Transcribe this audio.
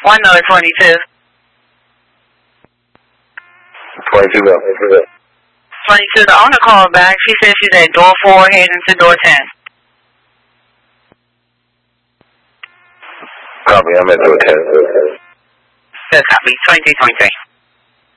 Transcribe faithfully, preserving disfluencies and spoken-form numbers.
One number twenty-two. twenty-two, go. twenty-two, the owner called back. She said she's at door four, heading to door ten. Copy, I'm at door ten. Good copy. twenty-three twenty-three.